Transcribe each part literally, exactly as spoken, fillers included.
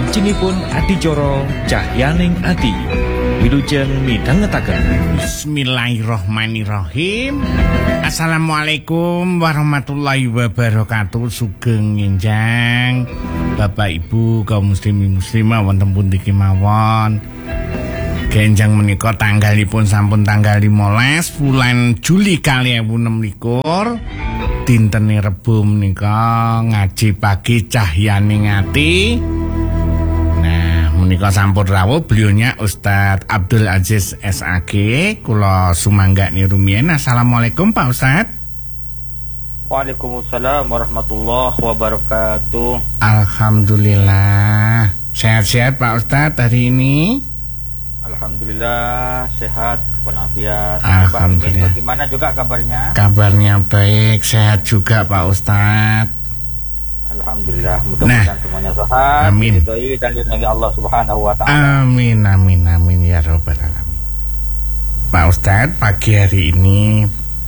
Lajengipun adicara Cahyaning Ati. Wilujeng midhangetaken. Bismillahirrahmanirrahim. Assalamualaikum warahmatullahi wabarakatuh. Sugeng nginjang Bapak Ibu kaum muslimin muslimah wonten pundi kemawon. Genjang menika tanggalipun sampun tanggal lima belas bulan Juli dua ribu enam belas. Dinten Rebo menika ngaji pagi Cahyaning Ati. Menika sampun rawuh beliaunya Ustadz Abdul Aziz S A G. Kula sumangga niru rumiyin. Assalamualaikum Pak Ustadz. Waalaikumsalam warahmatullahi wabarakatuh. Alhamdulillah. Sehat-sehat Pak Ustadz hari ini? Alhamdulillah sehat walafiat. Alhamdulillah. Bagaimana juga kabarnya? Kabarnya baik, sehat juga Pak Ustadz. Alhamdulillah, mudah-mudahan nah, semuanya sehat, amin. Diridhoi dan diridhoi Allah Subhanahu wa taala. Amin amin amin ya rabbal alamin. Pak Ustadz, pagi hari ini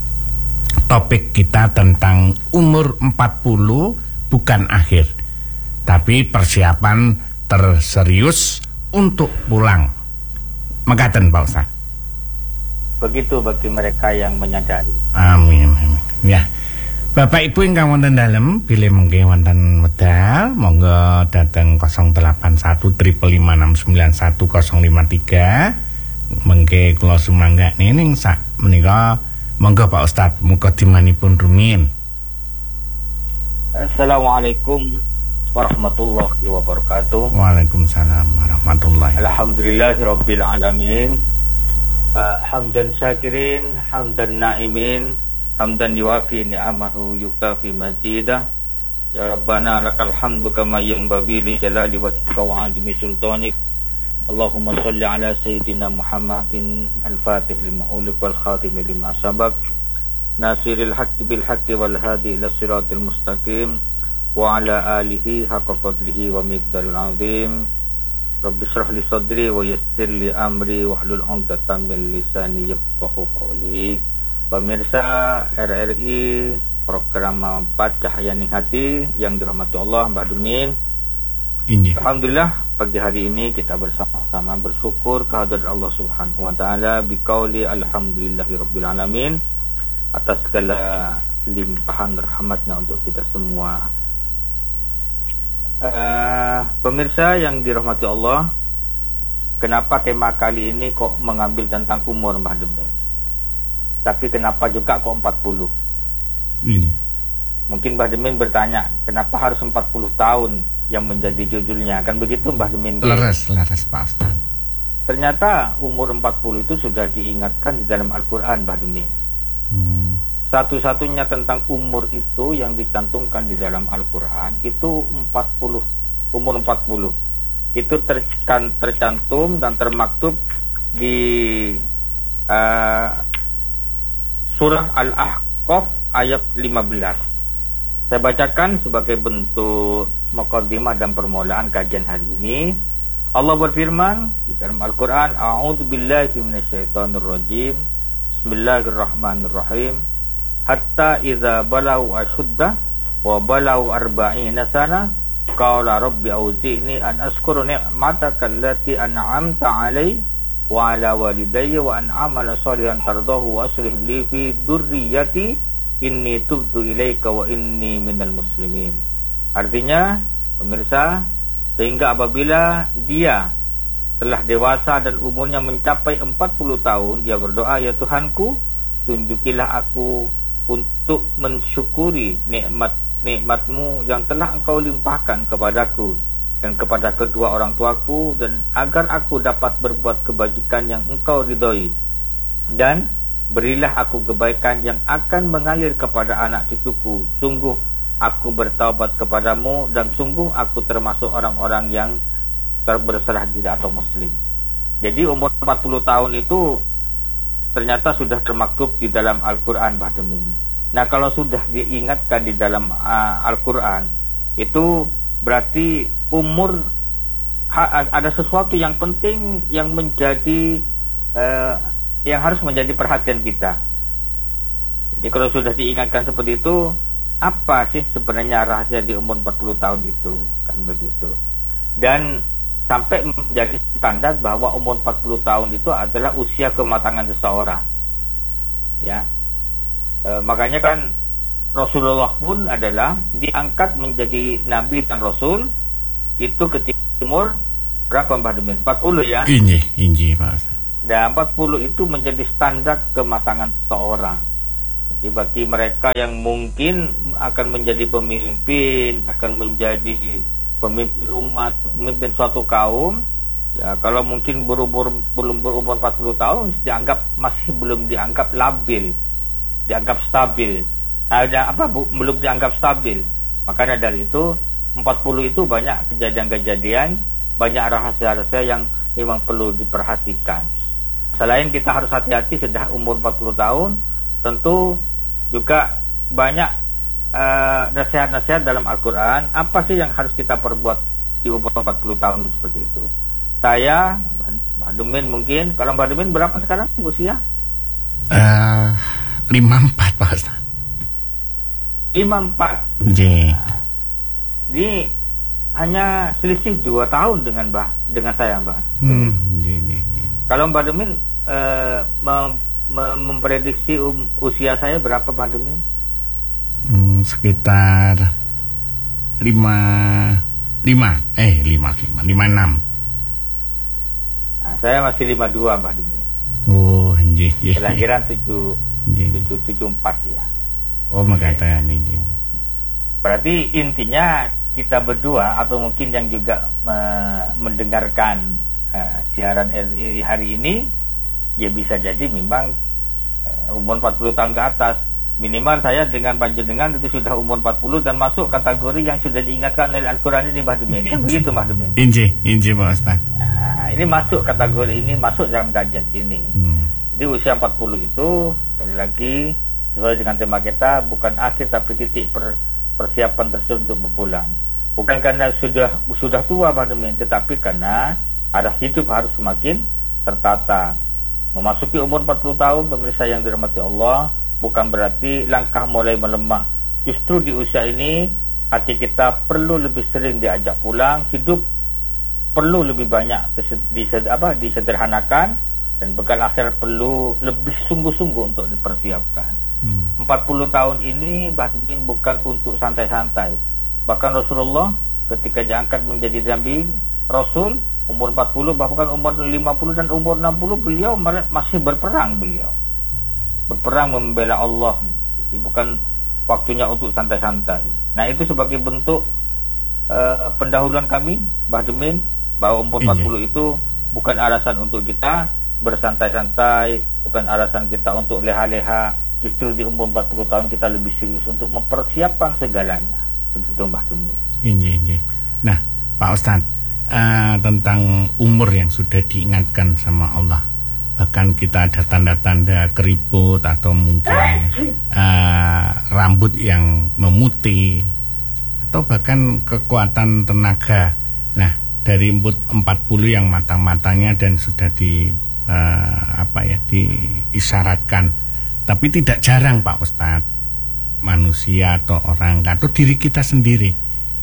topik kita tentang umur empat puluh bukan akhir, tapi persiapan terserius untuk pulang. Mekaten Pak Ustadz. Begitu bagi mereka yang menyadari. Amin amin. Ya. Bapak Ibu ingkang wonten dalem bilih mengke wonten medal monggo dateng nol delapan satu lima lima enam sembilan satu nol lima tiga mengke kula sumangga ning sak menika monggo Pak Ustadz mukadimanipun rumiyin. Assalamualaikum warahmatullahi wabarakatuh. Waalaikumsalam warahmatullahi. Alhamdulillahirabbil alamin. Uh, hamdan syakirin, hamdan naimin. Hamdan yuafi ni'amahu yukafi mazidah. Ya Rabbana lakal hamdu kama yanbaghi li jalali wajhika wa 'azimi sultanik. Allahumma shalli ala sayyidina Muhammadin al-fatih lima ulik wal khatim lima sabaq. Nasiril haqqi bil haqqi wal hadi ila siratil mustaqim wa ala alihi haqqa qadrihi wa miqdaril azim. Rabbi shrah li sadri wa yassir li amri wahlul 'uqdatam min lisani yafqahu qawli. Pemirsa R R I program empat Cahyaning Hati yang dirahmati Allah, Mbak Dumin. Ini. Alhamdulillah pagi hari ini kita bersama-sama bersyukur kehadirat Allah Subhanahu wa taala biqauli alhamdulillahirabbil alamin atas segala limpahan rahmatnya untuk kita semua. Uh, pemirsa yang dirahmati Allah, kenapa tema kali ini kok mengambil tentang umur Mbak Dumin? Tapi kenapa juga kok empat puluh? Ini. Mungkin Mbah Demin bertanya, kenapa harus empat puluh tahun yang menjadi judulnya? Kan begitu Mbah Demin? Leres, leres Pak Ustaz. Ternyata umur empat puluh itu sudah diingatkan di dalam Al-Quran Mbah Demin. Hmm. Satu-satunya tentang umur itu yang dicantumkan di dalam Al-Quran itu empat puluh, umur empat puluh. Itu ter tercantum dan termaktub di uh, Surah Al-Ahqaf ayat lima belas. Saya bacakan sebagai bentuk muqaddimah dan permulaan kajian hari ini. Allah berfirman di dalam Al-Quran, A'udzubillahi minasyaitonirrajim. Bismillahirrahmanirrahim. Hatta idza balau ashudda wa balau arba'ina sana qala rabbi auzi'ni an ashkura ni'mataka allati an'amta 'alayya wa ala walidayya wa an amala salihan tardahu wa aslih li fi dzurriyyati inni tubtu ilaika wa inni minal muslimin. Artinya pemirsa, sehingga apabila dia telah dewasa dan umurnya mencapai empat puluh tahun, dia berdoa, ya Tuhanku, tunjukilah aku untuk mensyukuri nikmat-nikmatmu yang telah engkau limpahkan kepadaku dan kepada kedua orang tuaku, dan agar aku dapat berbuat kebajikan yang engkau ridhoi, dan berilah aku kebaikan yang akan mengalir kepada anak cucuku. Sungguh aku bertaubat kepadamu, dan sungguh aku termasuk orang-orang yang berserah diri atau muslim. Jadi umur empat puluh tahun itu ternyata sudah termaktub di dalam Al-Quran Mbak Demin. Nah, kalau sudah diingatkan di dalam uh, Al-Quran, itu berarti umur ha, ada sesuatu yang penting yang menjadi uh, yang harus menjadi perhatian kita. Jadi kalau sudah diingatkan seperti itu, apa sih sebenarnya rahasia di umur empat puluh tahun itu? Kan begitu. dan sampai menjadi standar bahwa umur empat puluh tahun itu adalah usia kematangan seseorang. Ya, e, makanya kan Rasulullah pun adalah diangkat menjadi nabi dan rasul itu ketika umur berapa Mbah Demin? empat puluh ya? Ini, ini Pak Ustaz. Dan empat puluh itu menjadi standar kematangan seseorang. Jadi bagi mereka yang mungkin akan menjadi pemimpin, akan menjadi pemimpin umat, pemimpin suatu kaum, ya kalau mungkin berumur belum berumur empat puluh tahun dianggap masih belum dianggap labil, dianggap stabil. Ada apa bu, belum dianggap stabil. Makanya dari itu empat puluh itu banyak kejadian-kejadian, banyak rahasia-rahasia yang memang perlu diperhatikan. Selain kita harus hati-hati sudah umur empat puluh tahun, tentu juga banyak Uh, nasihat-nasihat dalam Al-Quran. Apa sih yang harus kita perbuat di umur empat puluh tahun seperti itu? Saya, Mbak Demin mungkin, kalau Mbak Demin berapa sekarang usia? Uh, lima puluh empat Pak Ustaz. lima puluh empat. Yeah. Jadi hanya selisih dua tahun dengan Mbak, dengan saya Mbak. Hmm, yeah, yeah, yeah. Kalau Mbak Demin uh, mem mem memprediksi um, usia saya berapa Mbak Demin? Hmm, sekitar lima lima eh lima lima lima enam. Nah, saya masih lima dua Mbak Demin. Oh, nggih nggih. Kelahiran tujuh tujuh tujuh empat ya. Oh, makanya ini. Berarti intinya kita berdua atau mungkin yang juga me mendengarkan uh, siaran R I hari ini, ya bisa jadi memang uh, umur empat puluh tahun ke atas. Minimal saya dengan panjenengan itu sudah umur empat puluh dan masuk kategori yang sudah diingatkan oleh Al-Quran ini Mbah Demin. Kan begitu Mbah Demin? Inji, inji Pak Ustaz. Nah, ini masuk kategori ini, masuk dalam kajian ini. Hmm. Jadi usia empat puluh itu sekali lagi sesuai dengan tema kita, bukan akhir tapi titik per, persiapan tersebut untuk berpulang. Bukan karena sudah sudah tua Mbah Demin, tetapi karena arah hidup harus semakin tertata. Memasuki umur empat puluh tahun, pemirsa yang dirahmati Allah, bukan berarti langkah mulai melemah. Justru di usia ini hati kita perlu lebih sering diajak pulang, hidup perlu lebih banyak disederhanakan, dan bekal akhir perlu lebih sungguh-sungguh untuk dipersiapkan. hmm. empat puluh tahun ini bahkan bukan untuk santai-santai. Bahkan Rasulullah ketika diangkat menjadi nabi Rasul umur empat puluh, bahkan umur lima puluh dan umur enam puluh beliau masih berperang beliau berperang membela Allah. Jadi bukan waktunya untuk santai-santai. Nah, itu sebagai bentuk uh, pendahuluan kami Mbah Demin bahwa umur empat puluh itu bukan alasan untuk kita bersantai-santai, bukan alasan kita untuk leha-leha. Justru di umur empat puluh tahun kita lebih serius untuk mempersiapkan segalanya. Begitu Mbah Demin. Iya, iya. Nah, Pak Ustadz, uh, tentang umur yang sudah diingatkan sama Allah, bahkan kita ada tanda-tanda keriput atau mungkin uh, rambut yang memutih atau bahkan kekuatan tenaga. Nah, dari umur empat puluh yang matang-matangnya dan sudah di uh, apa ya diisyaratkan, tapi tidak jarang Pak Ustadz, manusia atau orang atau diri kita sendiri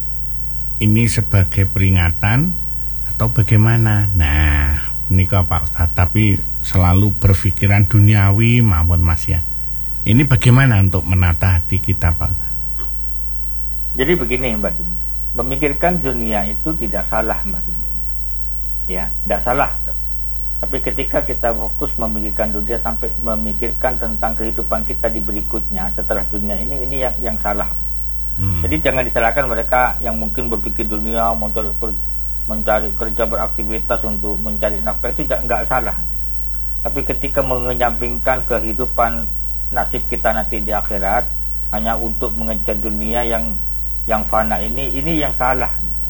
ini sebagai peringatan atau bagaimana. Nah, ini kok Pak Ustadz, tapi selalu berpikiran duniawi maupun maksiat. Ini bagaimana untuk menata hati kita Pak Ustadz? Jadi begini Mbak Demin, memikirkan dunia itu tidak salah Mbak Demin, ya, tidak salah. Tapi ketika kita fokus memikirkan dunia sampai memikirkan tentang kehidupan kita di berikutnya setelah dunia ini, ini yang yang salah. Hmm. Jadi jangan disalahkan mereka yang mungkin berpikir dunia, mencari, mencari kerja, beraktivitas untuk mencari nafkah, itu nggak salah. Tapi ketika mengenyampingkan kehidupan nasib kita nanti di akhirat hanya untuk mengejar dunia yang yang fana ini, ini yang salah.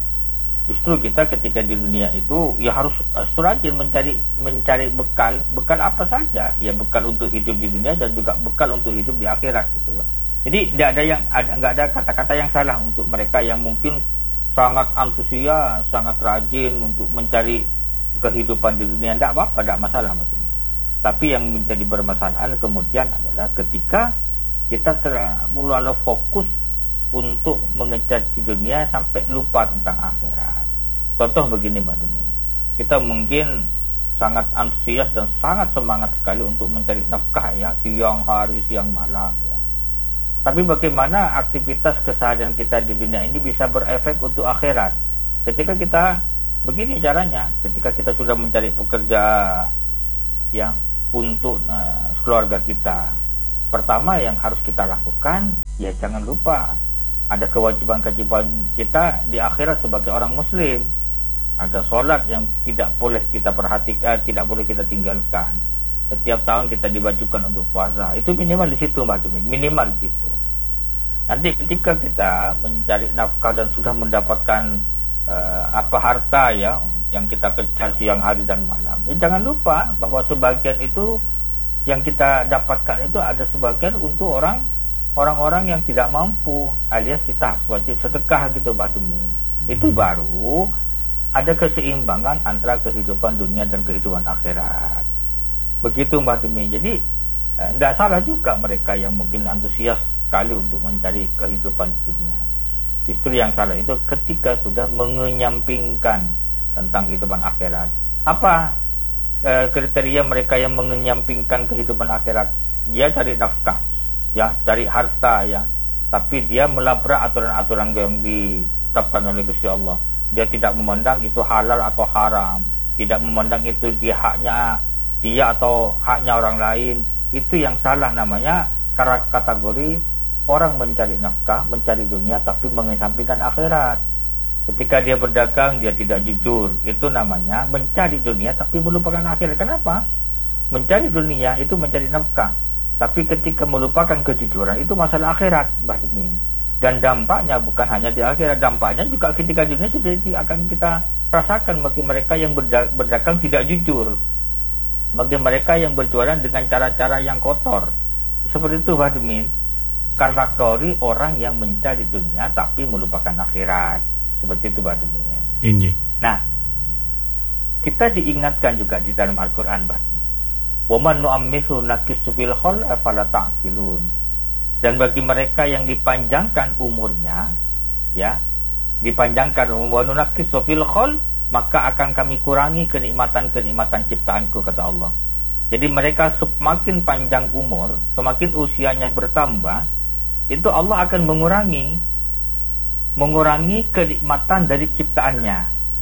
Justru kita ketika di dunia itu ya harus rajin mencari mencari bekal, bekal apa saja, ya bekal untuk hidup di dunia dan juga bekal untuk hidup di akhirat gitu loh. Jadi tidak ada yang ada nggak ada kata-kata yang salah untuk mereka yang mungkin sangat antusias, sangat rajin untuk mencari kehidupan di dunia. Tidak apa-apa, tidak masalah macam. Tapi yang menjadi bermasalahan kemudian adalah ketika kita terlalu fokus untuk mengejar di dunia sampai lupa tentang akhirat. Contoh begini Mbak Dumi, kita mungkin sangat antusias dan sangat semangat sekali untuk mencari nafkah ya, siang hari siang malam ya. Tapi bagaimana aktivitas keseharian kita di dunia ini bisa berefek untuk akhirat? Ketika kita begini caranya, ketika kita sudah mencari pekerja ya untuk uh, keluarga kita, pertama yang harus kita lakukan ya jangan lupa ada kewajiban-kewajiban kita di akhirat sebagai orang muslim. Ada sholat yang tidak boleh kita perhatikan, tidak boleh kita tinggalkan. Setiap tahun kita diwajibkan untuk puasa. Itu minimal di situ Mbak Dumi, minimal di situ. Nanti ketika kita mencari nafkah dan sudah mendapatkan uh, apa harta ya yang kita kejar siang hari dan malam, ya jangan lupa bahwa sebagian itu yang kita dapatkan itu ada sebagian untuk orang orang-orang yang tidak mampu, alias kita harus wajib sedekah gitu Mbak Dumi. Itu baru ada keseimbangan antara kehidupan dunia dan kehidupan akhirat. Begitu Mbak Dumi. Jadi tidak eh, salah juga mereka yang mungkin antusias sekali untuk mencari kehidupan dunia. Justru yang salah itu ketika sudah mengenyampingkan tentang kehidupan akhirat. Apa eh, kriteria mereka yang mengenyampingkan kehidupan akhirat? Dia cari nafkah, ya, cari harta ya, tapi dia melabrak aturan-aturan yang ditetapkan oleh Gusti Allah. Dia tidak memandang itu halal atau haram, tidak memandang itu dia haknya dia atau haknya orang lain. Itu yang salah, namanya kategori orang mencari nafkah, mencari dunia tapi mengesampingkan akhirat. Ketika dia berdagang dia tidak jujur, itu namanya mencari dunia tapi melupakan akhirat. Kenapa? Mencari dunia itu mencari nafkah, tapi ketika melupakan kejujuran itu masalah akhirat Mbak Dumi. Dan dampaknya bukan hanya di akhirat, dampaknya juga ketika dunia sudah akan kita rasakan bagi mereka yang berdagang tidak jujur, bagi mereka yang berjualan dengan cara-cara yang kotor. Seperti itu Mbak Dumi, kategori orang yang mencari dunia tapi melupakan akhirat. Seperti itu Mbak Dumi. Ini. Nah, kita diingatkan juga di dalam Al-Quran Mbak, waman nu'ammihu nakisu fil khol afala ta'qilun. Dan bagi mereka yang dipanjangkan umurnya, ya, dipanjangkan umur nunakis fil khol, maka akan kami kurangi kenikmatan-kenikmatan ciptaanku, kata Allah. Jadi mereka semakin panjang umur, semakin usianya bertambah, itu Allah akan mengurangi mengurangi kenikmatan dari ciptaannya.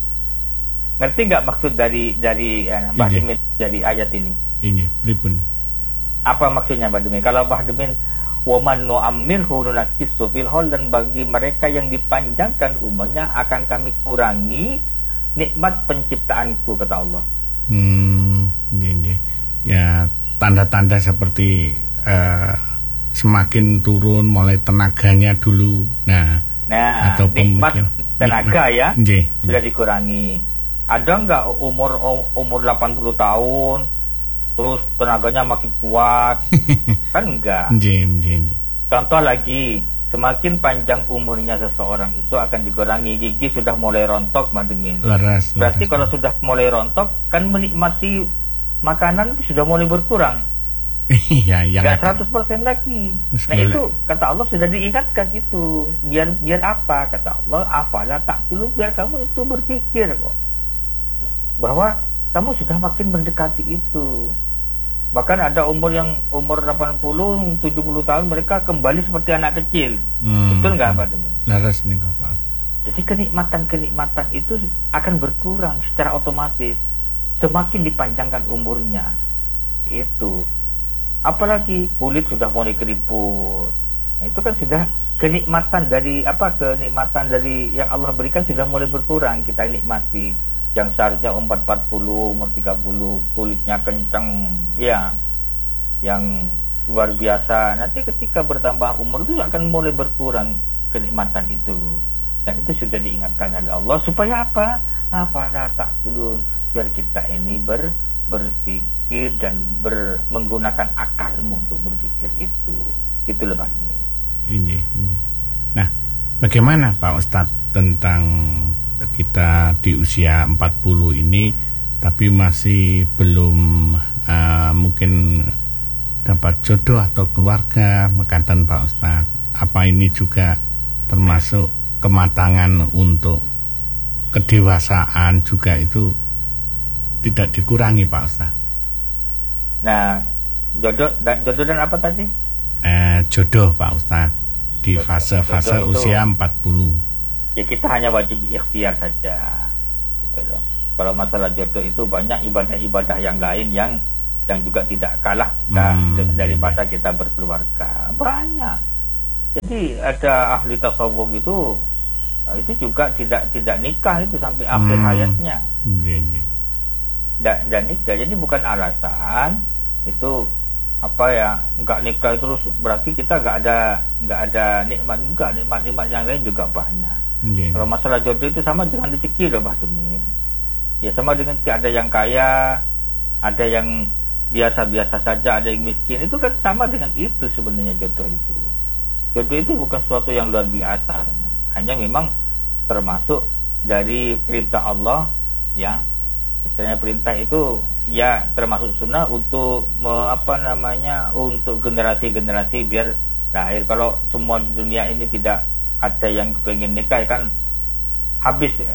Ngerti nggak maksud dari dari eh, Mbak Demin dari ayat ini? Ini, pripun? Apa maksudnya Mbak Demin? Kalau Mbak Demin waman nu'ammirhu nunakisu fil khol, dan bagi mereka yang dipanjangkan umurnya akan kami kurangi nikmat penciptaanku, kata Allah. Hmm, ini, ini. Ya, tanda-tanda seperti uh, semakin turun mulai tenaganya dulu. Nah, nah atau nikmat tenaga ya Nge. sudah dikurangi. Ada nggak umur umur delapan puluh tahun terus tenaganya makin kuat? Kan enggak. Jem, jem. Contoh lagi, semakin panjang umurnya seseorang itu akan dikurangi gigi, sudah mulai rontok Mbak Demin. Laras, Berarti laras. kalau sudah mulai rontok kan menikmati makanan sudah mulai berkurang. Iya, yang Enggak seratus persen lagi. Nah itu kata Allah sudah diingatkan itu. Biar biar apa? Kata Allah, apalah ta'qilu, biar kamu itu berpikir kok, bahwa kamu sudah makin mendekati itu. Bahkan ada umur yang umur delapan puluh, tujuh puluh tahun mereka kembali seperti anak kecil. Hmm. Betul nggak Pak Demi? Laras nih Pak. Jadi kenikmatan-kenikmatan itu akan berkurang secara otomatis semakin dipanjangkan umurnya. Itu. Apalagi kulit sudah mulai keriput. Nah, itu kan sudah kenikmatan dari apa? Kenikmatan dari yang Allah berikan sudah mulai berkurang, kita nikmati. Yang seharusnya umur empat puluh, umur tiga puluh, kulitnya kencang, ya, yang luar biasa. Nanti ketika bertambah umur itu akan mulai berkurang kenikmatan itu. Dan itu sudah diingatkan oleh Allah supaya apa? Apalah ta'qilun, biar kita ini ber, berpikir dan ber, menggunakan akalmu untuk berpikir itu. Gitu loh Pak. Ini, ini. Nah, bagaimana Pak Ustadz tentang kita di usia empat puluh ini tapi masih belum uh, mungkin dapat jodoh atau keluarga, mekaten Pak Ustadz, apa ini juga termasuk kematangan untuk kedewasaan juga itu tidak dikurangi Pak Ustaz. Nah, jodoh dan jodoh dan apa tadi? Eh, jodoh Pak Ustaz di fase-fase usia empat puluh. Ya kita hanya wajib ikhtiar saja. Gitu loh. Kalau masalah jodoh itu banyak ibadah-ibadah yang lain yang yang juga tidak kalah kita hmm, daripada iya. kita berkeluarga. Banyak. Jadi ada ahli tasawuf itu itu juga tidak tidak nikah itu sampai hmm. akhir hayatnya. Iya, iya. Dan, dan nikah. Jadi bukan alasan itu apa ya, enggak nikah terus berarti kita enggak ada enggak ada nikmat, enggak nikmat-nikmat yang lain juga banyak. Yeah. Kalau masalah jodoh itu sama dengan rezeki loh Mbah Dumin. Ya sama dengan ada yang kaya, ada yang biasa-biasa saja, ada yang miskin, itu kan sama dengan itu sebenarnya jodoh itu. Jodoh itu bukan sesuatu yang luar biasa, hanya memang termasuk dari perintah Allah ya. Istilahnya perintah itu ya termasuk sunnah untuk me, apa namanya untuk generasi-generasi biar lahir. Kalau semua di dunia ini tidak ada yang pengen nikah kan habis ya.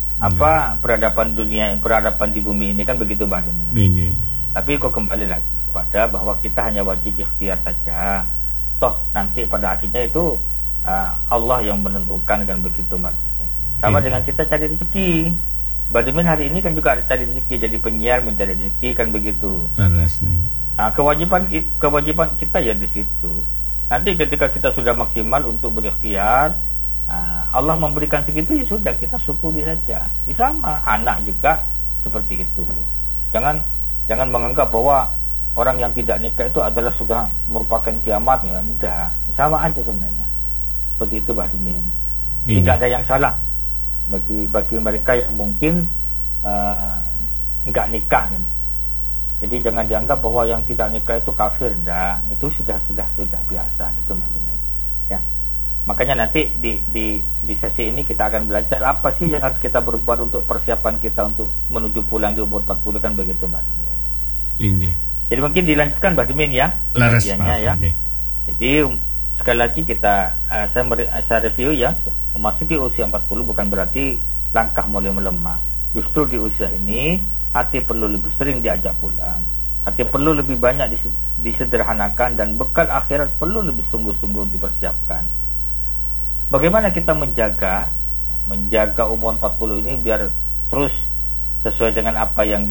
Apa hmm. peradaban dunia, peradaban di bumi ini kan begitu Mbak Demi. Hmm. Tapi kok kembali lagi kepada bahwa kita hanya wajib ikhtiar saja. Toh nanti pada akhirnya itu uh, Allah yang menentukan kan begitu Mbak Demi. Sama hmm. dengan kita cari rezeki. Mbak Demin hari ini kan juga ada cari rezeki, jadi penyiar mencari rezeki kan begitu. Nah, kewajiban kewajiban kita ya di situ. Nanti ketika kita sudah maksimal untuk berikhtiar, nah, Allah memberikan segitu ya sudah kita syukuri saja. Ya, sama anak juga seperti itu. Jangan jangan menganggap bahwa orang yang tidak nikah itu adalah sudah merupakan kiamat ya. Tidak, sama aja sebenarnya. Seperti itu Mbak Demin. Tidak ada yang salah bagi bagi mereka yang mungkin uh, enggak nikah gitu. Jadi jangan dianggap bahwa yang tidak nikah itu kafir, enggak. Itu sudah sudah sudah biasa gitu maksudnya. Ya. Makanya nanti di di di sesi ini kita akan belajar apa sih yang harus kita berbuat untuk persiapan kita untuk menuju pulang di umur empat puluh kan begitu Mbak Demin. Ini. Jadi mungkin dilanjutkan Mbak Demin ya. Laras, ya. Ini. Jadi sekali lagi kita uh, saya, saya review ya, memasuki usia empat puluh bukan berarti langkah mulai melemah. Justru di usia ini hati perlu lebih sering diajak pulang, hati perlu lebih banyak disederhanakan, dan bekal akhirat perlu lebih sungguh-sungguh dipersiapkan. Bagaimana kita menjaga menjaga umur empat puluh ini biar terus sesuai dengan apa yang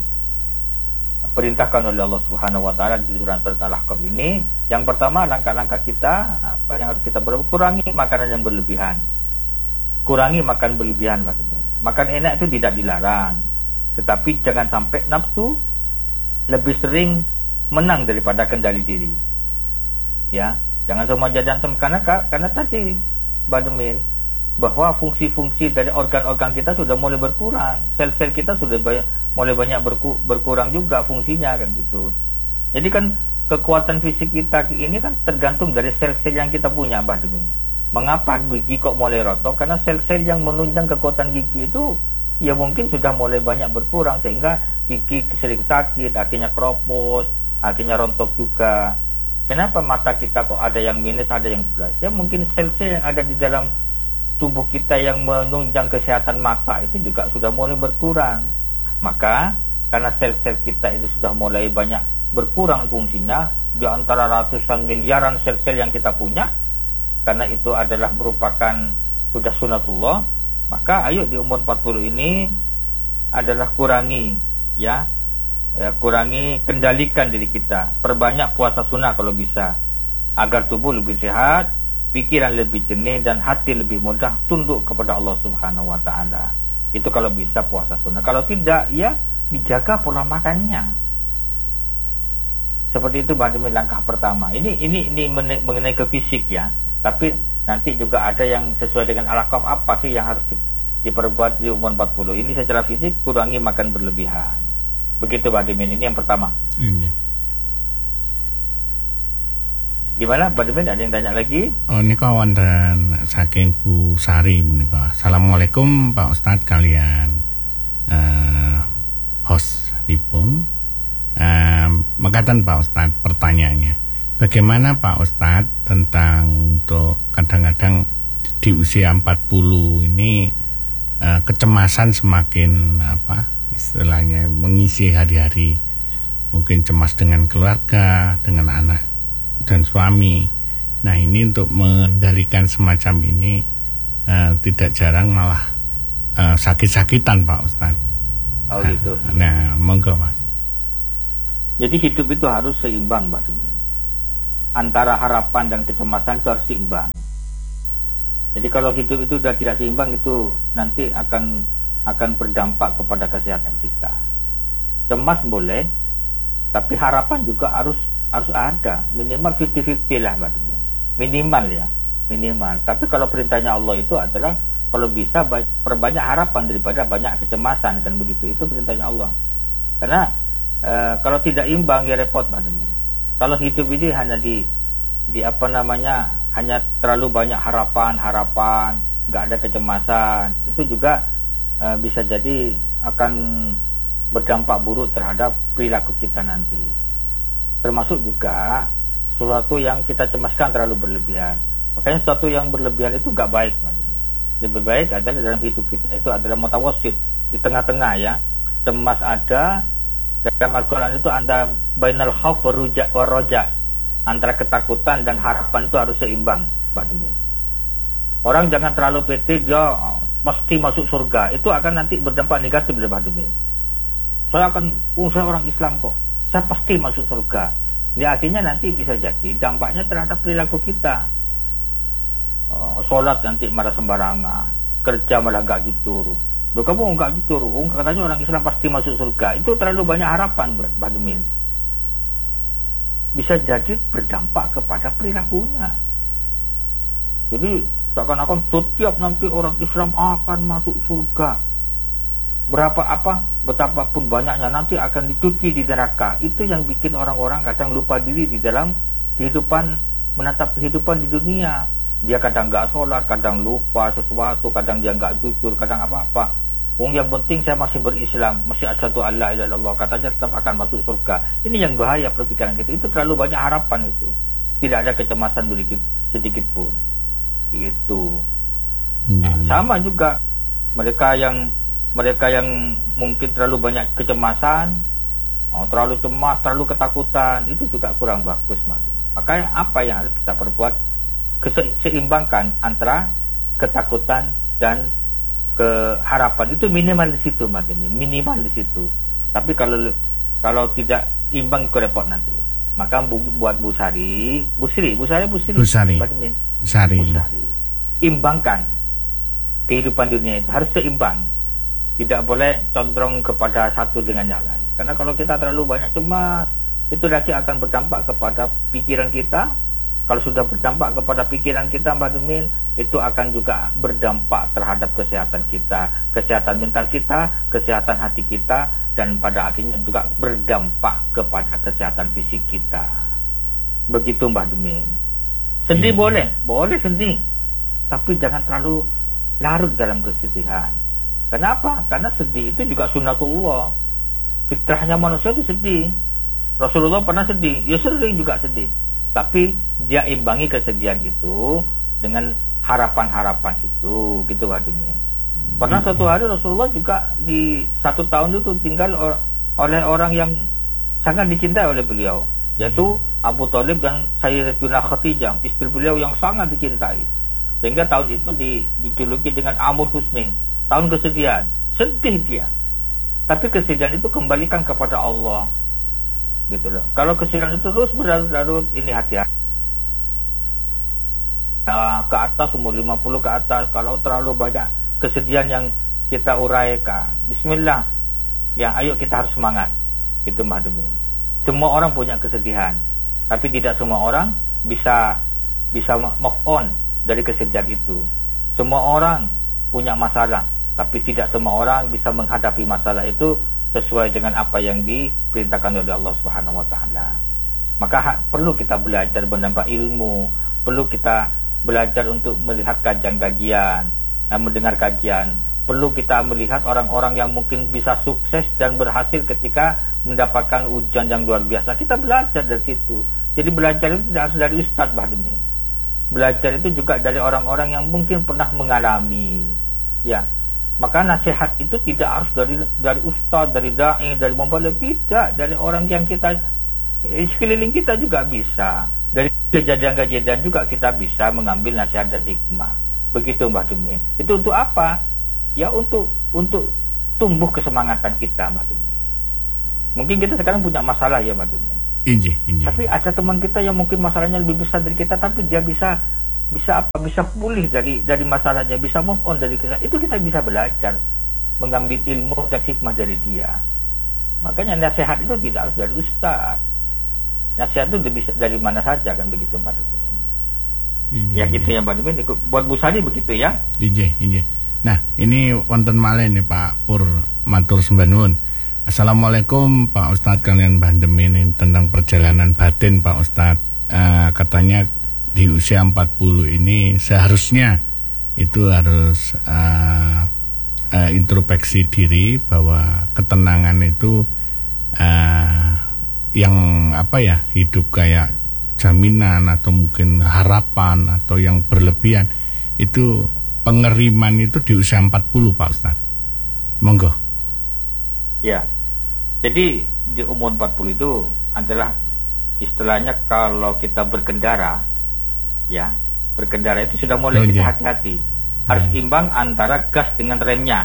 diperintahkan oleh Allah Subhanahu wa taala di surat Al-Ahqaf ini? Yang pertama, langkah-langkah kita apa yang harus kita berbuat, kurangi makanan yang berlebihan. Kurangi makan berlebihan maksudnya. Makan enak itu tidak dilarang, tetapi jangan sampai nafsu lebih sering menang daripada kendali diri. Ya, jangan semua jantung karena karena tadi Mbak Demin bahwa fungsi-fungsi dari organ-organ kita sudah mulai berkurang, sel-sel kita sudah banyak, mulai banyak berku, berkurang juga fungsinya kan gitu. Jadi kan kekuatan fisik kita ini kan tergantung dari sel-sel yang kita punya Mbak Demin. Mengapa gigi kok mulai rontok? Karena sel-sel yang menunjang kekuatan gigi itu ya mungkin sudah mulai banyak berkurang, sehingga gigi sering sakit, akhirnya keropos, akhirnya rontok juga. Kenapa mata kita kok ada yang minus, ada yang plus? Ya mungkin sel-sel yang ada di dalam tubuh kita yang menunjang kesehatan mata itu juga sudah mulai berkurang. Maka karena sel-sel kita itu sudah mulai banyak berkurang fungsinya, di antara ratusan miliaran sel-sel yang kita punya, karena itu adalah merupakan sudah sunatullah, maka ayo di umur empat puluh ini adalah kurangi ya, ya kurangi, kendalikan diri kita, perbanyak puasa sunnah kalau bisa, agar tubuh lebih sehat, pikiran lebih jernih, dan hati lebih mudah tunduk kepada Allah Subhanahu wa taala. Itu kalau bisa puasa sunnah. Kalau tidak ya dijaga pola makannya. Seperti itu Mbak Demin langkah pertama. Ini ini ini mengenai ke fisik ya. Tapi nanti juga ada yang sesuai dengan Al-Ahqaf, apa sih yang harus diperbuat di umur empat puluh. Ini secara fisik kurangi makan berlebihan. Begitu Mbak Demin, ini yang pertama. Ini. Gimana Mbak Demin, ada yang tanya lagi? Oh, ini kawan dan saking Bu Sari menika. Assalamualaikum Pak Ustadz kalian. Uh, host Ripung. Um, Makatan Pak Ustadz, pertanyaannya, bagaimana Pak Ustadz tentang untuk kadang-kadang di usia empat puluh ini uh, kecemasan semakin apa istilahnya mengisi hari-hari, mungkin cemas dengan keluarga, dengan anak dan suami. Nah ini untuk mengendalikan semacam ini uh, tidak jarang malah uh, sakit-sakitan Pak Ustadz. Oh gitu. Nah, monggo Mas. Jadi hidup itu harus seimbang, Pak Demi. Antara harapan dan kecemasan itu harus seimbang. Jadi kalau hidup itu sudah tidak seimbang, itu nanti akan akan berdampak kepada kesehatan kita. Cemas boleh, tapi harapan juga harus harus ada, minimal lima puluh lima puluh lah, Pak Demi. Minimal ya, minimal. Tapi kalau perintahnya Allah itu adalah kalau bisa perbanyak harapan daripada banyak kecemasan, kan begitu. Itu perintahnya Allah. Karena e, kalau tidak imbang ya repot, Pak Demi. Kalau hidup ini hanya di di apa namanya hanya terlalu banyak harapan-harapan, nggak ada kecemasan, itu juga e, bisa jadi akan berdampak buruk terhadap perilaku kita nanti. Termasuk juga sesuatu yang kita cemaskan terlalu berlebihan. Makanya sesuatu yang berlebihan itu nggak baik, Pak Demi. Lebih baik adalah dalam hidup kita itu adalah mutawassit, di tengah-tengah ya. Cemas ada, dalam Al-Quran itu ada bainal khauf wa roja, antara ketakutan dan harapan itu harus seimbang, Pak Demi. Orang jangan terlalu pede dia pasti masuk surga, itu akan nanti berdampak negatif, Pak Demi. Saya akan, oh saya orang Islam kok, saya pasti masuk surga. Di akhirnya nanti bisa jadi dampaknya terhadap perilaku kita. Oh, sholat nanti malah sembarangan, kerja malah nggak jujur. Loh kamu nggak jujur, oh, katanya orang Islam pasti masuk surga. Itu terlalu banyak harapan, Pak Demin. Bisa jadi berdampak kepada perilakunya. Jadi seakan-akan setiap nanti orang Islam akan masuk surga. Berapa apa, betapapun banyaknya nanti akan dicuci di neraka. Itu yang bikin orang-orang kadang lupa diri di dalam kehidupan, menatap kehidupan di dunia. Dia kadang nggak sholat, kadang lupa sesuatu, kadang dia nggak jujur, kadang apa-apa. Wong yang penting saya masih berislam, masih asyhadu an la ilaha illallah, katanya tetap akan masuk surga. Ini yang bahaya perpikiran kita. Itu terlalu banyak harapan itu. Tidak ada kecemasan sedikit, sedikit pun. Itu. Nah, sama juga mereka yang mereka yang mungkin terlalu banyak kecemasan, oh, terlalu cemas, terlalu ketakutan, itu juga kurang bagus, makanya apa yang harus kita perbuat? Seimbangkan antara ketakutan dan keharapan, itu minimal di situ, minimal di situ. Tapi kalau kalau tidak imbang itu repot nanti. Maka buat Bu Sari, Bu Sri, Bu Sari, Bu Sri, Bu Sari, Bu Sari, imbangkan kehidupan dunia itu harus seimbang. Tidak boleh condong kepada satu dengan yang lain. Karena kalau kita terlalu banyak cemas, itu nanti akan berdampak kepada pikiran kita. Kalau sudah berdampak kepada pikiran kita, Mbak Demin, itu akan juga berdampak terhadap kesehatan kita, kesehatan mental kita, kesehatan hati kita, dan pada akhirnya juga berdampak kepada kesehatan fisik kita. Begitu, Mbak Demin. Sedih hmm. boleh, boleh sedih, tapi jangan terlalu larut dalam kesedihan. Kenapa? Karena sedih itu juga sunnatullah. Fitrahnya manusia itu sedih. Rasulullah pernah sedih, ya sering juga sedih. Tapi dia imbangi kesedihan itu dengan harapan-harapan itu, gitu Pak Dumin. Pernah suatu hari Rasulullah juga di satu tahun itu tinggal oleh orang yang sangat dicintai oleh beliau, yaitu Abu Thalib dan Sayyidatuna Khadijah, istri beliau yang sangat dicintai. Sehingga tahun itu di, dijuluki dengan Amul Husni, tahun kesedihan. Sedih dia, tapi kesedihan itu kembalikan kepada Allah, gitu loh. Kalau kesedihan itu terus berlarut-larut, ini hati-hati. Nah, ke atas umur lima puluh ke atas, kalau terlalu banyak kesedihan yang kita uraikan, bismillah ya, ayo kita harus semangat, gitu Mbak Demi. Semua orang punya kesedihan, tapi tidak semua orang bisa bisa move on dari kesedihan itu. Semua orang punya masalah, tapi tidak semua orang bisa menghadapi masalah itu sesuai dengan apa yang diperintahkan oleh Allah Subhanahu wa taala. Maka perlu kita belajar menambah ilmu, perlu kita belajar untuk melihat kajian-kajian, mendengar kajian. Perlu kita melihat orang-orang yang mungkin bisa sukses dan berhasil ketika mendapatkan ujian yang luar biasa. Kita belajar dari situ. Jadi belajar itu tidak harus dari ustadz, Bah Demi. Belajar itu juga dari orang-orang yang mungkin pernah mengalami, ya, Maka nasihat itu tidak harus dari dari ustaz, dari dai, dari pembalap, tidak, dari orang yang kita eh, sekeliling kita juga bisa. Dari kejadian-kejadian juga kita bisa mengambil nasihat dan hikmah. Begitu Mbak Dumin. Itu untuk apa? Ya untuk untuk tumbuh kesemangatan kita Mbak Dumin. Mungkin kita sekarang punya masalah ya Mbak Dumin. Injih, injih. Tapi ada teman kita yang mungkin masalahnya lebih besar dari kita, tapi dia bisa bisa apa? Bisa pulih dari dari masalahnya, bisa move on dari kita. Itu kita bisa belajar, mengambil ilmu dan hikmah dari dia. Makanya nasihat itu tidak harus dari ustaz. Nasihat itu bisa dari mana saja kan begitu Mbak Dumin. Injih, ya gitu ya Mbak Dumin. Buat Bu Sani begitu ya. Injih, injih. Nah, ini wonten malih nih Pak Pur matur sembah nuwun. Assalamualaikum Pak Ustadz, kalian Bandem ini tentang perjalanan batin Pak Ustadz. Uh, katanya di usia empat puluh ini seharusnya itu harus uh, uh, introspeksi diri bahwa ketenangan itu uh, yang apa ya, hidup kayak jaminan atau mungkin harapan atau yang berlebihan itu, pengeriman itu di usia empat puluh Pak Ustadz. Monggo. Ya, jadi di umur empat puluh itu adalah istilahnya kalau kita berkendara, ya, berkendara itu sudah mulai oh, kita iya. hati-hati, harus hmm. imbang antara gas dengan remnya.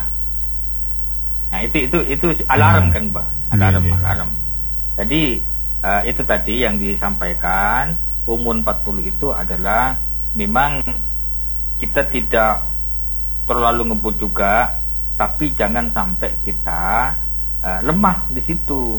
Nah itu itu itu alarm hmm. kan Mbak, alarm iya, iya. alarm. Jadi uh, itu tadi yang disampaikan, umur empat puluh itu adalah memang kita tidak terlalu ngebut juga, tapi jangan sampai kita Uh, lemah di situ.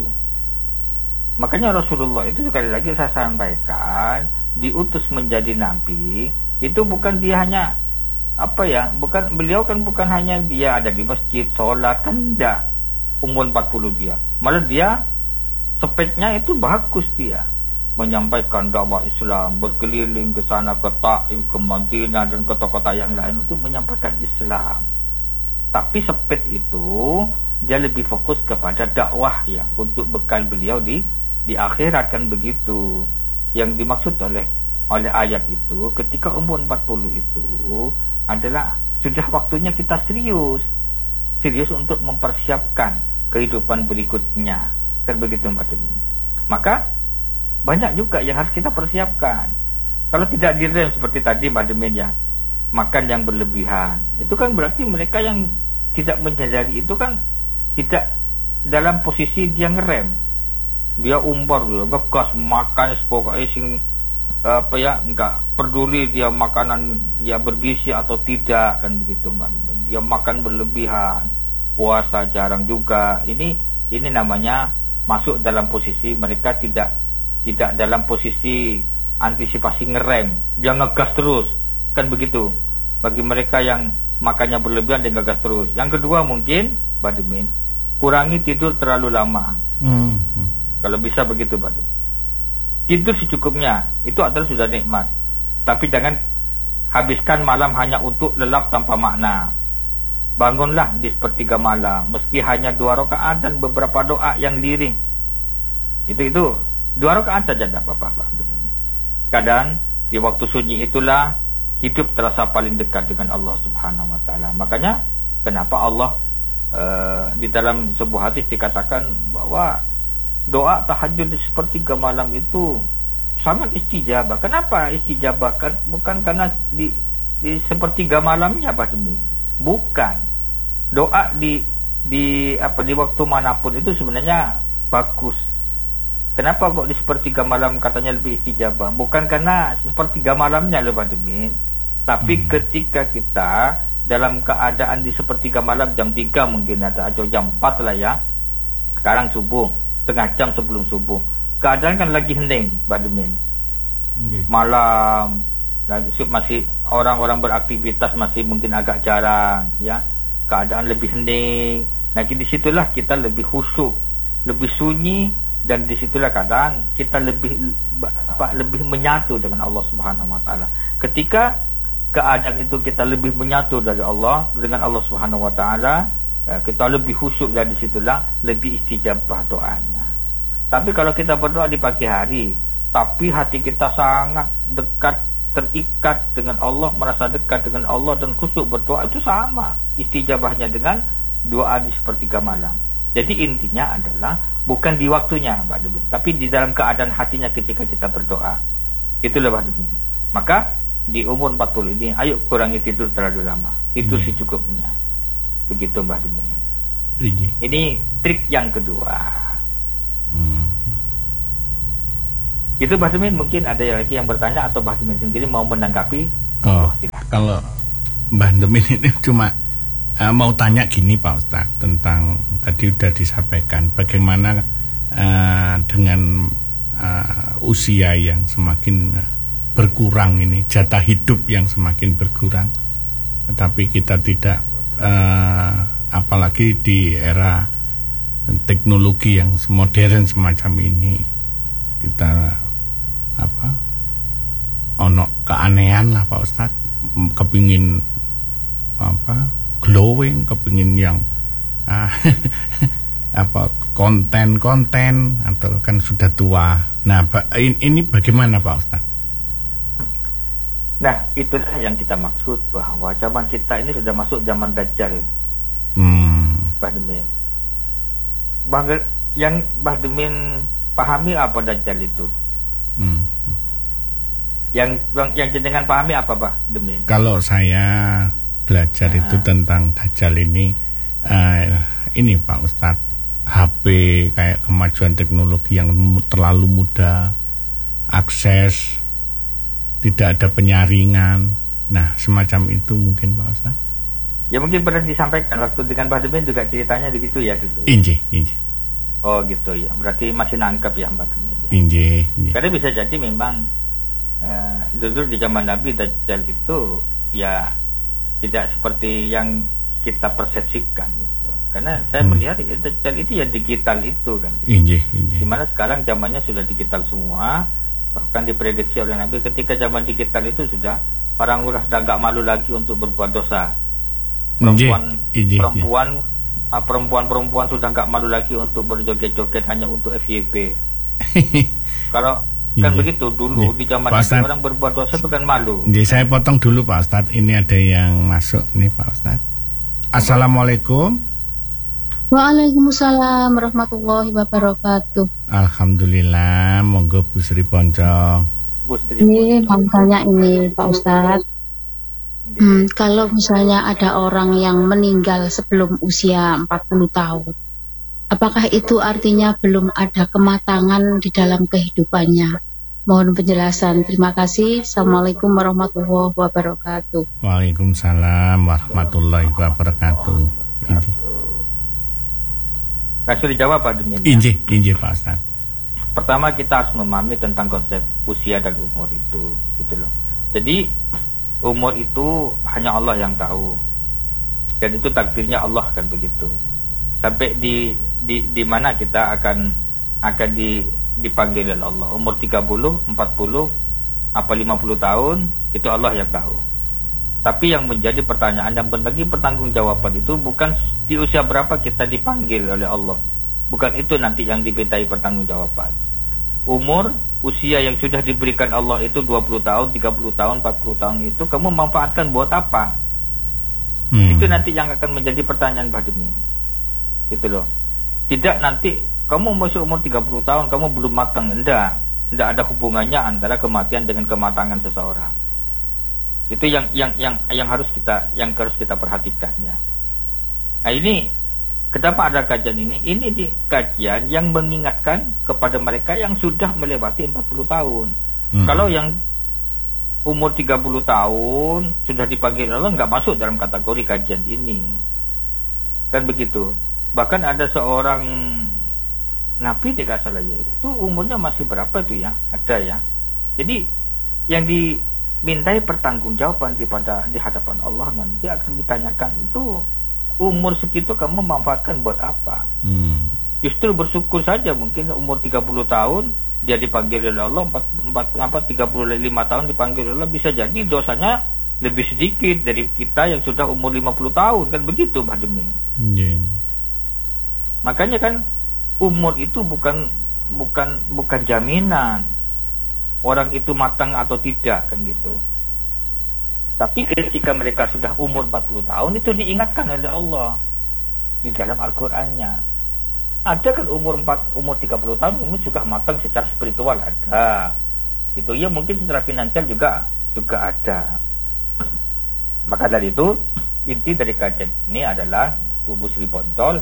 Makanya Rasulullah itu sekali lagi saya sampaikan, diutus menjadi nabi itu bukan dia hanya apa ya, bukan beliau kan bukan hanya dia ada di masjid sholat, kan enggak. Umur empat puluh dia, malah dia speknya itu bagus, dia menyampaikan dakwah Islam, berkeliling ke sana ke Taif, ke Madinah dan kota-kota yang lain untuk menyampaikan Islam. Tapi spek itu dia lebih fokus kepada dakwah ya, untuk bekal beliau di di akhirat kan begitu. Yang dimaksud oleh oleh ayat itu ketika umur empat puluh itu adalah sudah waktunya kita serius serius untuk mempersiapkan kehidupan berikutnya kan begitu Mbak Demi. Maka banyak juga yang harus kita persiapkan. Kalau tidak direm seperti tadi Mbak Demi ya, makan yang berlebihan, itu kan berarti mereka yang tidak menyadari itu kan tidak dalam posisi dia ngerem, dia umbar, dia ngegas makan pokoknya sing apa ya, enggak peduli dia makanan dia bergizi atau tidak kan begitu Mbak. Dia makan berlebihan, puasa jarang juga. Ini ini namanya masuk dalam posisi mereka tidak tidak dalam posisi antisipasi ngerem, dia ngegas terus kan begitu. Bagi mereka yang makannya berlebihan dan ngegas terus. Yang kedua mungkin Mbak Demin, kurangi tidur terlalu lama. Hmm. Kalau bisa begitu, Pak. Tidur secukupnya, itu adalah sudah nikmat. Tapi jangan habiskan malam hanya untuk lelap tanpa makna. Bangunlah di sepertiga malam, meski hanya dua rakaat dan beberapa doa yang liring. Itu itu dua rakaat saja tidak apa-apa, Pak. Kadang di waktu sunyi itulah hidup terasa paling dekat dengan Allah Subhanahu Wa Taala. Makanya kenapa Allah Uh, di dalam sebuah hadis dikatakan bahwa doa tahajud di sepertiga malam itu sangat istijabah. Kenapa istijabah? Kan, bukan karena di, di sepertiga malamnya Pak Demi. Bukan. Doa di di apa di waktu manapun itu sebenarnya bagus. Kenapa kok di sepertiga malam katanya lebih istijabah? Bukan karena sepertiga malamnya loh Pak Demi, tapi hmm. ketika kita dalam keadaan di sepertiga malam jam tiga mungkin atau jam empat lah ya. Sekarang subuh, setengah jam sebelum subuh. Keadaan kan lagi hening, Mbak Demin. Okay. Malam lagi masih orang-orang beraktivitas masih mungkin agak jarang ya. Keadaan lebih hening. Nah, di situlah kita lebih khusyuk, lebih sunyi, dan disitulah kadang kita lebih apa lebih menyatu dengan Allah Subhanahu Wa Taala. Ketika keadaan itu kita lebih menyatu dari Allah dengan Allah Subhanahu Wa Taala, ya, kita lebih khusyuk, dan disitulah lebih istijabah doanya. Tapi kalau kita berdoa di pagi hari, tapi hati kita sangat dekat terikat dengan Allah, merasa dekat dengan Allah dan khusyuk berdoa itu sama istijabahnya dengan doa di sepertiga malam. Jadi intinya adalah bukan di waktunya Mbak Demin, tapi di dalam keadaan hatinya ketika kita berdoa. Itulah Mbak Demin. Maka di umur empat puluh ini ayo kurangi tidur terlalu lama. Itu hmm. secukupnya. Begitu Mbak Demin. Ini, ini trik yang kedua. Hmm. Itu Mbak Demin, mungkin ada lagi yang bertanya atau Mbak Demin sendiri mau menanggapi? Oh, kalau Mbak Demin ini cuma uh, mau tanya gini Pak Ustadz, tentang tadi udah disampaikan bagaimana uh, dengan uh, usia yang semakin uh, berkurang ini, jatah hidup yang semakin berkurang, tetapi kita tidak uh, apalagi di era teknologi yang modern semacam ini, kita apa ono keanehan lah Pak Ustadz, kepingin apa glowing, kepingin yang ah, apa konten-konten atau kan sudah tua. Nah ini bagaimana Pak Ustadz? Nah itulah yang kita maksud, bahwa zaman kita ini sudah masuk zaman Dajjal. hmm. Mbah Demin, Bang, yang Mbah Demin pahami apa Dajjal itu? Hmm. Yang yang jenengan pahami apa Pak Demin? Kalau saya belajar nah. itu tentang Dajjal ini, uh, ini Pak Ustadz, H P kayak kemajuan teknologi yang terlalu mudah akses, tidak ada penyaringan. Nah semacam itu mungkin Pak Ustadz. Ya mungkin pernah disampaikan waktu dengan Mbak Demin juga ceritanya begitu ya gitu. Inji, inji. Oh gitu ya, berarti masih nangkep ya Mbak Demin. Inji, inji. Karena bisa jadi memang uh, dulu di zaman Nabi Dajjal itu ya tidak seperti yang kita persepsikan gitu. Karena saya hmm. melihat ya, Dajjal itu ya digital itu kan. Gitu. Inji, inji. Dimana sekarang zamannya sudah digital semua, bahkan diprediksi oleh Nabi ketika zaman digital itu sudah orang udah nggak malu lagi untuk berbuat dosa. Perempuan, inji, inji, perempuan. Inji. Perempuan-perempuan sudah nggak malu lagi untuk berjoget-joget hanya untuk F Y P. Kalau kan iya. begitu dulu iya. di zaman itu orang berbuat dosa itu kan malu. Jadi saya potong dulu Pak Ustadz. Ini ada yang masuk nih Pak Ustadz. Assalamualaikum. Waalaikumsalam warahmatullahi wabarakatuh. Alhamdulillah, monggo Bu Sri Ponco. Bu Sri Ponco. Ini mau tanya ini Pak Ustadz. Hmm, kalau misalnya ada orang yang meninggal sebelum usia empat puluh tahun, apakah itu artinya belum ada kematangan di dalam kehidupannya? Mohon penjelasan. Terima kasih. Assalamualaikum warahmatullahi wabarakatuh. Waalaikumsalam warahmatullahi wabarakatuh. Inji. Nah, sudah dijawab Pak Demin. Inji, inji Pak Ustadz. Pertama kita harus memahami tentang konsep usia dan umur itu, gitu loh. Jadi umur itu hanya Allah yang tahu, dan itu takdirnya Allah kan begitu. Sampai di di di mana kita akan akan di dipanggil oleh Allah. Umur tiga puluh, empat puluh, apa lima puluh tahun, itu Allah yang tahu. Tapi yang menjadi pertanyaan dan bagi pertanggungjawaban itu bukan di usia berapa kita dipanggil oleh Allah. Bukan itu nanti yang dimintai pertanggungjawaban. Umur, usia yang sudah diberikan Allah itu dua puluh tahun, tiga puluh tahun, empat puluh tahun itu kamu manfaatkan buat apa? Hmm. Itu nanti yang akan menjadi pertanyaan Mbak Demin. Gitu loh. Tidak nanti kamu masih umur tiga puluh tahun kamu belum matang, enggak. Enggak ada hubungannya antara kematian dengan kematangan seseorang. Itu yang yang yang yang harus kita yang harus kita perhatikan ya. Nah, ini kenapa ada kajian ini? Ini di kajian yang mengingatkan kepada mereka yang sudah melewati empat puluh tahun. Hmm. Kalau yang umur tiga puluh tahun sudah dipanggil Allah, nggak masuk dalam kategori kajian ini. Kan begitu. Bahkan ada seorang Nabi tidak salah ya, itu umurnya masih berapa itu ya? Ada ya. Jadi yang dimintai pertanggungjawaban pada di hadapan Allah nanti akan ditanyakan itu umur segitu kamu manfaatkan buat apa? Hmm. Justru bersyukur saja, mungkin umur tiga puluh tahun dia dipanggil oleh Allah, empat, tiga puluh lima tahun dipanggil oleh Allah, bisa jadi dosanya lebih sedikit dari kita yang sudah umur lima puluh tahun, kan begitu Mbak Demin. Yeah. Makanya kan umur itu bukan bukan bukan jaminan orang itu matang atau tidak kan gitu. Tapi ketika mereka sudah umur empat puluh tahun, itu diingatkan oleh Allah di dalam Al-Qur'annya. Ada kan umur empat, umur tiga puluh tahun ini sudah matang secara spiritual, ada. Itu ya, mungkin secara finansial juga juga ada. Maka dari itu inti dari kajian ini adalah tubuh Sri Pontol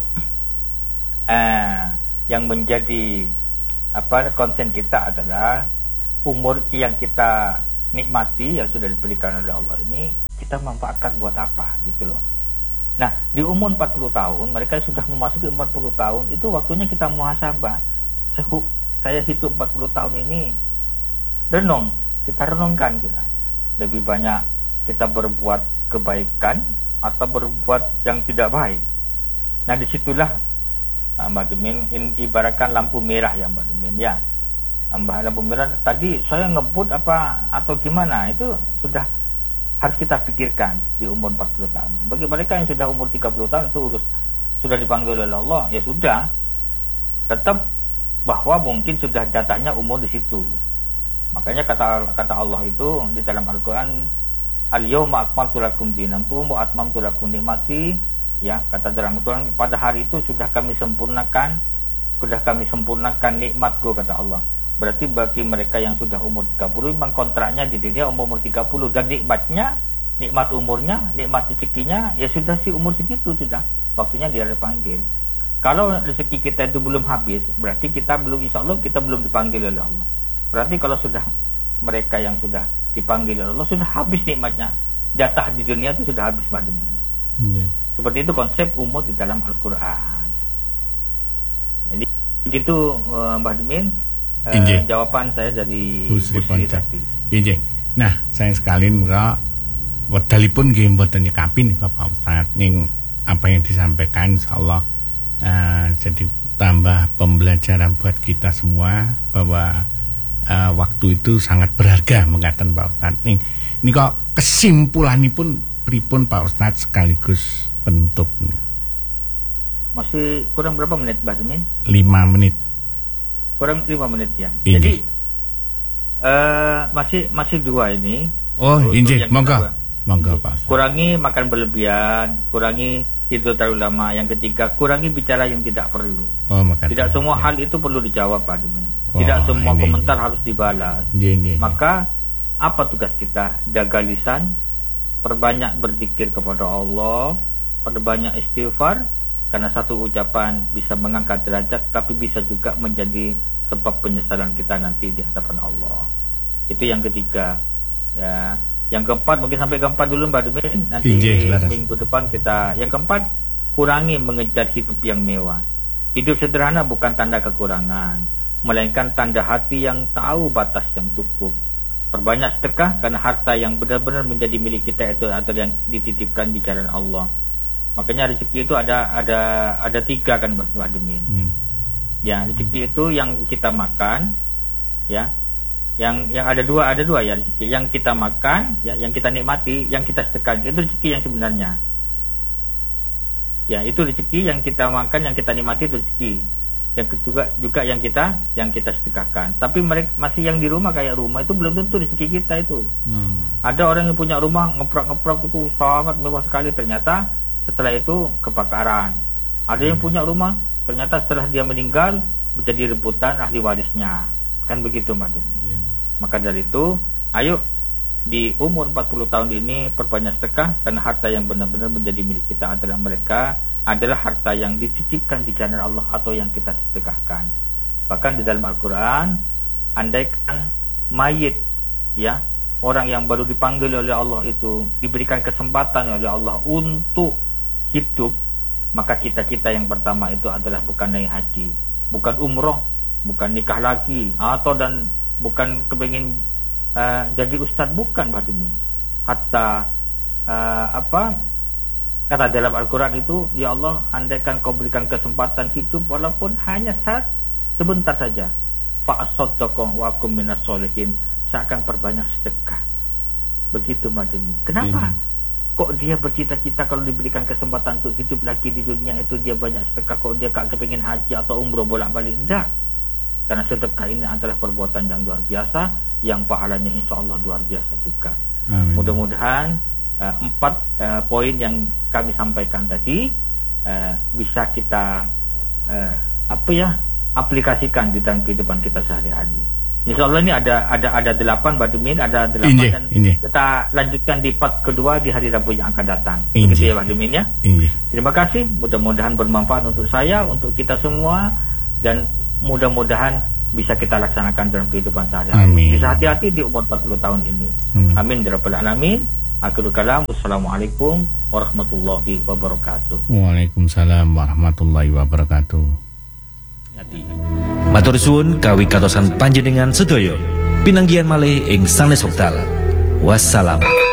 eh, yang menjadi apa konsen kita adalah umur yang kita nikmati yang sudah diberikan oleh Allah ini kita manfaatkan buat apa gitu loh. Nah, di umur empat puluh tahun mereka sudah memasuki empat puluh tahun, itu waktunya kita muhasabah. Saya hidup empat puluh tahun ini, renung, kita renungkan kita. Lebih banyak kita berbuat kebaikan atau berbuat yang tidak baik. Nah, disitulah Mbak Demin ibaratkan lampu merah ya Mbak Demin ya. Mbak lampu merah tadi saya ngebut apa atau gimana, itu sudah harus kita pikirkan di umur empat puluh tahun. Bagi mereka yang sudah umur tiga puluh tahun itu urus, sudah dipanggil oleh Allah, ya sudah. Tetap bahwa mungkin sudah jatahnya umur di situ. Makanya kata kata Allah itu di dalam Al-Qur'an, al-yauma akmaltu lakum dinakum wa atmamtu lakum nikmati, ya, kata dalam Al-Qur'an, pada hari itu sudah kami sempurnakan, sudah kami sempurnakan nikmatku, kata Allah. Berarti bagi mereka yang sudah umur tiga puluh memang kontraknya di dunia umur tiga puluh, dan nikmatnya, nikmat umurnya, nikmat rezekinya ya sudah sih umur segitu, sudah waktunya dia dipanggil. Kalau rezeki kita itu belum habis, berarti kita belum, insya Allah kita belum dipanggil oleh Allah. Berarti kalau sudah mereka yang sudah dipanggil oleh Allah sudah habis nikmatnya, jatah di dunia itu sudah habis, Mbak Demin. Yeah. Seperti itu konsep umur di dalam Al-Quran. Jadi begitu Mbak Demin. Uh, jawaban saya dari Bu Sri tadi. Injih. Nah, sayang sekali muga wedalipun nggih mboten nyekapi nih Bapak Ustaz ning apa yang disampaikan, insyaallah uh, jadi tambah pembelajaran buat kita semua bahwa uh, waktu itu sangat berharga mengatakan Pak Ustaz. Ning ini kok kesimpulanipun pripun Pak Ustaz sekaligus penutup. Masih kurang berapa menit Mbak Demin? lima menit. Kurang lima menit ya. Injih. Jadi uh, masih masih dua ini. Oh, injih, monggo. Monggo, Pak. Kurangi makan berlebihan, kurangi tidur terlalu lama. Yang ketiga, kurangi bicara yang tidak perlu. Oh, makan. Tidak semua hal itu perlu dijawab, Pak Demin. Oh, tidak semua ini, komentar ini harus dibalas. Injih, injih. Maka apa tugas kita? Jaga lisan, perbanyak berzikir kepada Allah, perbanyak istighfar. Karena satu ucapan bisa mengangkat derajat, tapi bisa juga menjadi sebab penyesalan kita nanti di hadapan Allah. Itu yang ketiga. Ya, yang keempat mungkin sampai keempat dulu Mbak Demin. Nanti Injih, minggu depan kita. Yang keempat, kurangi mengejar hidup yang mewah. Hidup sederhana bukan tanda kekurangan, melainkan tanda hati yang tahu batas yang cukup. Perbanyak sedekah karena harta yang benar-benar menjadi milik kita itu adalah yang dititipkan di jalan Allah. Makanya rezeki itu ada ada ada tiga kan Mbak Demin. Hmm. Ya, rezeki itu yang kita makan, ya. Yang yang ada dua ada dua ya rezeki. Yang kita makan, ya, yang kita nikmati, yang kita sedekahkan itu rezeki yang sebenarnya. Ya, itu rezeki yang kita makan, yang kita nikmati itu rezeki. Yang kedua juga yang kita yang kita sedekahkan. Tapi mereka masih yang di rumah kayak rumah itu belum tentu rezeki kita itu. Hmm. Ada orang yang punya rumah ngeprak-ngeprak itu sangat mewah sekali, ternyata setelah itu kebakaran. Ada yang punya rumah, ternyata setelah dia meninggal menjadi rebutan ahli warisnya. Kan begitu Mbak Dini. Yeah. Maka dari itu, ayo di umur empat puluh tahun ini perbanyak sedekah, karena harta yang benar-benar menjadi milik kita adalah mereka, adalah harta yang dititipkan di jalan Allah atau yang kita sedekahkan. Bahkan di dalam Al-Quran, andaikan mayit, ya, orang yang baru dipanggil oleh Allah itu diberikan kesempatan oleh Allah untuk hidup, maka kita-kita yang pertama itu adalah bukan naik haji, bukan umroh, bukan nikah lagi, atau dan bukan kepengin uh, jadi ustadz, bukan Mbak Dini. Hatta uh, apa kata dalam Al-Quran itu, ya Allah, andaikan kau berikan kesempatan hidup walaupun hanya saat sebentar saja, fa'asaddaqa wa akum minas sholihin, saya akan perbanyak sedekah. Begitu Mbak Dini. Kenapa? Ini. Kok dia bercita-cita kalau diberikan kesempatan untuk hidup lagi di dunia itu dia banyak sedekah? Kok dia gak kepingin haji atau umroh bolak-balik? Tidak. Karena sedekah ini adalah perbuatan yang luar biasa, yang pahalanya insya Allah luar biasa juga. Mudah-mudahan uh, empat uh, poin yang kami sampaikan tadi uh, bisa kita uh, apa ya aplikasikan di dalam kehidupan kita sehari-hari. Insya Allah ini ada ada ada delapan Badumin, ada delapan Inje, dan inje. kita lanjutkan di part kedua di hari Rabu yang akan datang. Inje. Begitu ya Badumin ya. Inje. Terima kasih. Mudah-mudahan bermanfaat untuk saya, untuk kita semua, dan mudah-mudahan bisa kita laksanakan dalam kehidupan sehari-hari. Amin. Bisa hati-hati di umur empat puluh tahun ini. Amin. Amin ya rabbal alamin. Akhirul kalam. Wassalamualaikum warahmatullahi wabarakatuh. Waalaikumsalam warahmatullahi wabarakatuh. Matur suwun kawi katosan panjenengan sedaya. Pinanggihan malih ing sanes wekdal. Wassalam.